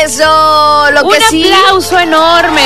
Eso, Un aplauso enorme.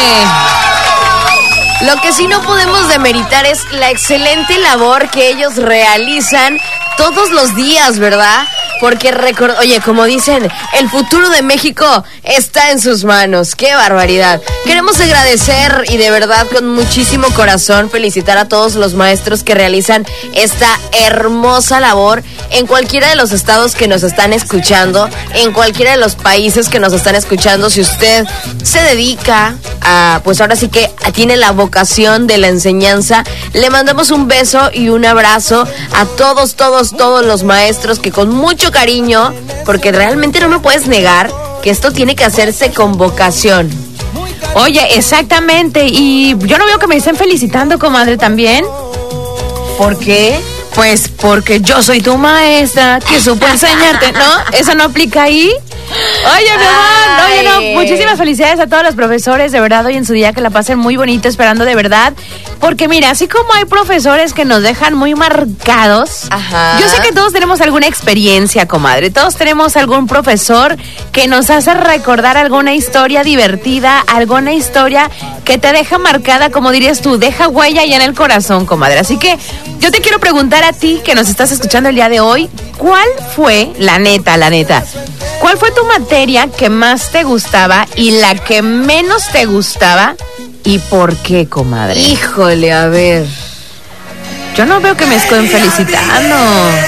Lo que sí no podemos demeritar es la excelente labor que ellos realizan todos los días, ¿verdad? Porque oye, como dicen, el futuro de México está en sus manos. ¡Qué barbaridad! Queremos agradecer y de verdad con muchísimo corazón felicitar a todos los maestros que realizan esta hermosa labor en cualquiera de los estados que nos están escuchando, en cualquiera de los países que nos están escuchando. Si usted se dedica a, pues ahora sí que tiene la vocación de la enseñanza, le mandamos un beso y un abrazo a todos los maestros que con mucho cariño, porque realmente no me puedes negar que esto tiene que hacerse con vocación. Oye, exactamente, y yo no veo que me estén felicitando, comadre, también. ¿Por qué? Pues porque yo soy tu maestra, que supo enseñarte, ¿no? ¿Eso no aplica ahí? Oye, mi amor, oye, no, muchísimas felicidades a todos los profesores, de verdad, hoy en su día, que la pasen muy bonito, esperando de verdad, porque mira, así como hay profesores que nos dejan muy marcados, ajá, yo sé que todos tenemos alguna experiencia, comadre, todos tenemos algún profesor que nos hace recordar alguna historia divertida, alguna historia que te deja marcada, como dirías tú, deja huella ya en el corazón, comadre, así que yo te quiero preguntar a ti, que nos estás escuchando el día de hoy, ¿cuál fue, la neta, cuál fue tu materia que más te gustaba y la que menos te gustaba y por qué, comadre? Híjole, a ver. Yo no veo que me estén felicitando.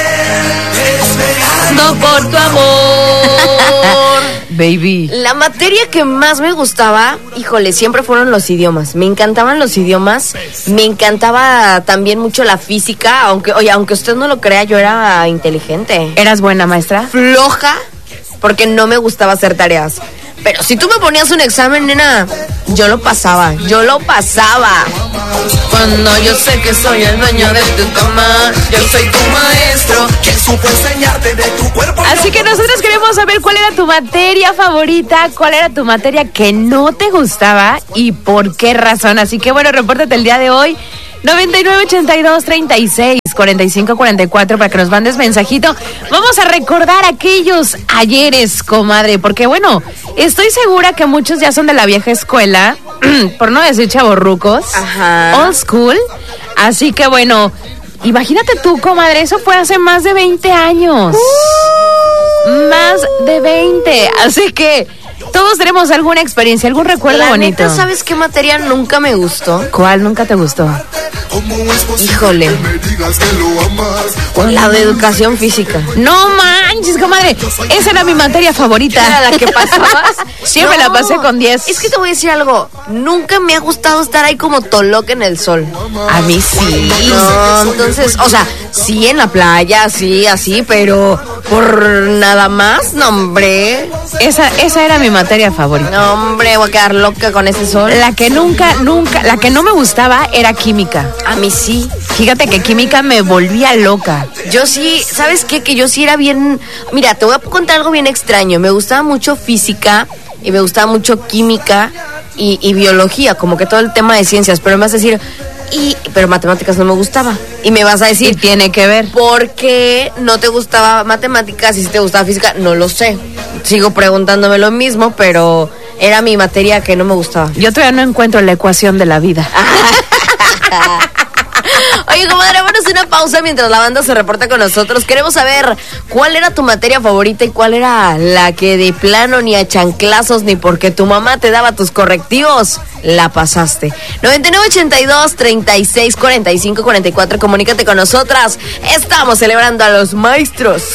No por tu amor, baby. La materia que más me gustaba, híjole, siempre fueron los idiomas. Me encantaban los idiomas. Me encantaba también mucho la física. Aunque usted no lo crea, yo era inteligente. ¿Eras buena, maestra? Floja, porque no me gustaba hacer tareas. Pero si tú me ponías un examen, nena, yo lo pasaba. Cuando yo sé que soy el dueño de tu cama, yo soy tu maestro, que supo enseñarte de tu cuerpo. Así que nosotros queremos saber cuál era tu materia favorita, cuál era tu materia que no te gustaba y por qué razón. Así que bueno, repórtate el día de hoy. 9982-36-4544 para que nos mandes mensajito. Vamos a recordar aquellos ayeres, comadre, porque bueno, estoy segura que muchos ya son de la vieja escuela, por no decir chavorrucos, ajá, old school. Así que bueno, imagínate tú, comadre, eso fue hace más de 20 años. Más de 20. Así que todos tenemos alguna experiencia, algún recuerdo bonito. Neta, ¿sabes qué materia nunca me gustó? ¿Cuál nunca te gustó? Híjole, la de educación física. No manches, comadre, esa era mi materia favorita. ¿Era la que pasabas? Siempre la pasé con 10. Es que te voy a decir algo, nunca me ha gustado estar ahí como toloca en el sol. A mí sí. No, entonces, o sea, sí en la playa, sí, así, pero por nada más, no, hombre. Esa era mi materia favorita. No, hombre, voy a quedar loca con ese sol. La que nunca, la que no me gustaba era química. A mí sí. Fíjate que química me volvía loca. Yo sí, ¿sabes qué? Que yo sí era bien... Mira, te voy a contar algo bien extraño. Me gustaba mucho física y me gustaba mucho química y biología, como que todo el tema de ciencias, pero me vas a decir... pero matemáticas no me gustaba. Y me vas a decir... ¿Qué tiene que ver? ¿Por qué no te gustaba matemáticas y si te gustaba física? No lo sé. Sigo preguntándome lo mismo, pero era mi materia que no me gustaba. Yo todavía no encuentro la ecuación de la vida. Oye, comadre, vámonos una pausa mientras la banda se reporta con nosotros. Queremos saber cuál era tu materia favorita y cuál era la que de plano ni a chanclazos ni porque tu mamá te daba tus correctivos la pasaste. 9982-364544, comunícate con nosotras. Estamos celebrando a los maestros.